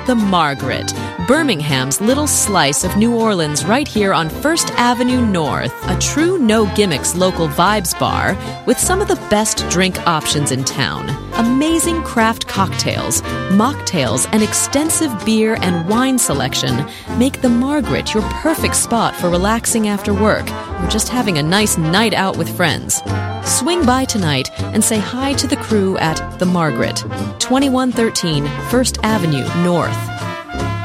The Margaret, Birmingham's little slice of New Orleans right here on First Avenue North, a true no-gimmicks local vibes bar with some of the best drink options in town. Amazing craft cocktails, mocktails, and extensive beer and wine selection make The Margaret your perfect spot for relaxing after work or just having a nice night out with friends. Swing by tonight and say hi to the crew at The Margaret, 2113 First Avenue North.